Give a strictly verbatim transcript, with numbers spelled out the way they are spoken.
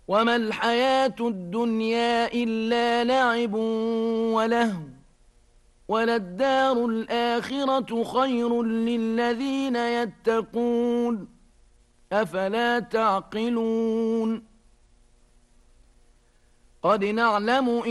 وما الحياة الدنيا إلا لعب ولهو وللدار الآخرة خير للذين يتقون أفلا تعقلون قد نعلم